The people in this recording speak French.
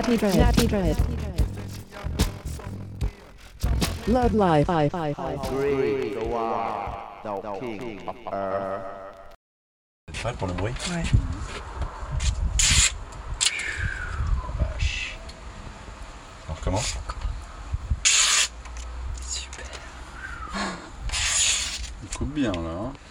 Nappy Dread. Love Life. Agree, the wild, the king of earth. T'es prête pour le bruit? Ouais. Oh, vache. On recommence? Super. Il coupe bien là. Hein.